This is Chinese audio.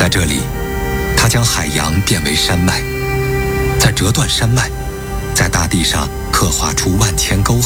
在这里，他将海洋变为山脉，再折断山脉，在大地上刻画出万千沟